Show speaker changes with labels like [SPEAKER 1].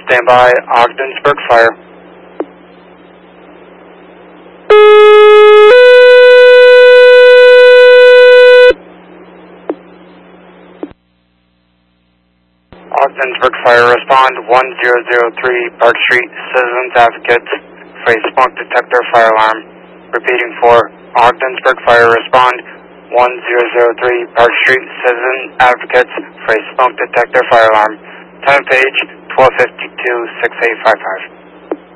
[SPEAKER 1] stand by, Ogdensburg Fire. Ogdensburg Fire, respond 1003 Park Street, Citizens Advocates for a smoke detector fire alarm. Repeating for Ogdensburg Fire, respond 1003 Park Street, Citizen Advocates for a smoke detector fire alarm. Time of page 1252-6855.